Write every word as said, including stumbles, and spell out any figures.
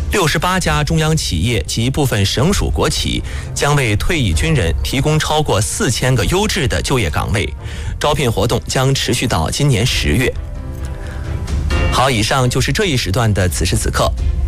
六十八家中央企业及部分省属国企将为退役军人提供超过四千个优质的就业岗位，招聘活动将持续到今年十月。好，以上就是这一时段的此时此刻。